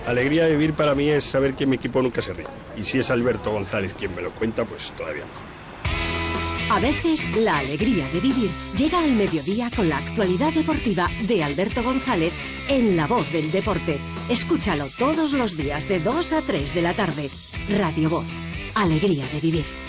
Alegría de vivir para mí es saber que mi equipo nunca se rinde. Y si es Alberto González quien me lo cuenta, pues todavía no. A veces la alegría de vivir llega al mediodía con la actualidad deportiva de Alberto González en La Voz del Deporte. Escúchalo todos los días de 2 a 3 de la tarde. Radio Voz. Alegría de vivir.